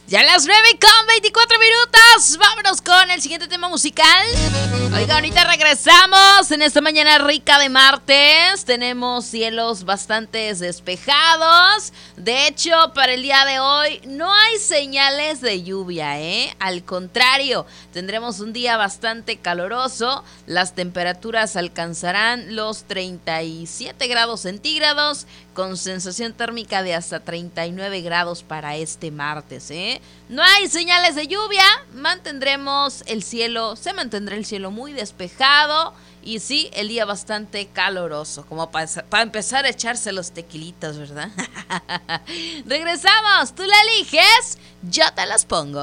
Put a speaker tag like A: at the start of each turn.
A: Ya las 9:24. Vámonos con el siguiente tema musical. Oiga, ahorita regresamos en esta mañana rica de martes. Tenemos cielos bastante despejados. De hecho, para el día de hoy no hay señales de lluvia, ¿eh? Al contrario, tendremos un día bastante caluroso. Las temperaturas alcanzarán los 37 grados centígrados con sensación térmica de hasta 39 grados para este martes, ¿eh? No hay señales de lluvia, se mantendrá el cielo muy despejado y sí, el día bastante caluroso, como para empezar a echarse los tequilitas, ¿verdad? Regresamos, tú la eliges, yo te las pongo.